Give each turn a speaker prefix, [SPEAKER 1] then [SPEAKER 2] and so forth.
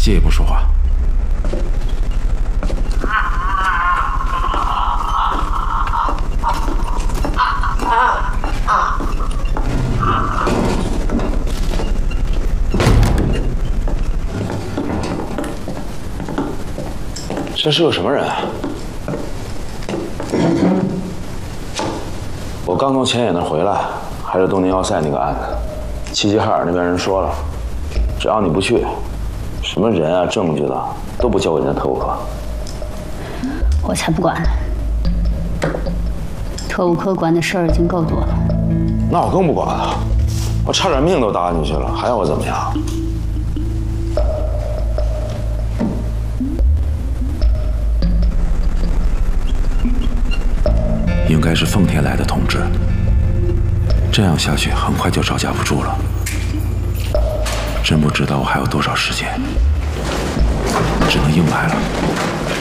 [SPEAKER 1] 借一步说话。这是个什么人啊？我刚从前野那回来，还是东宁要塞那个案子，齐齐哈尔那边人说了，只要你不去，什么人啊、证据的都不交给人家特务科。
[SPEAKER 2] 我才不管呢！特务科管的事儿已经够多了。
[SPEAKER 1] 那我更不管了，我差点命都搭进去了，还要我怎么样？应该是奉天来的通知，这样下去很快就招架不住了。真不知道我还有多少时间，只能硬来了。